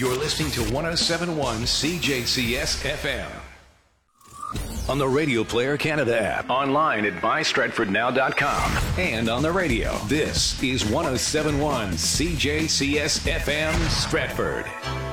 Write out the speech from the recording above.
You're listening to 1071 CJCS FM. On the Radio Player Canada app, online at mystratfordnow.com, and on the radio. This is 1071 CJCS FM Stratford.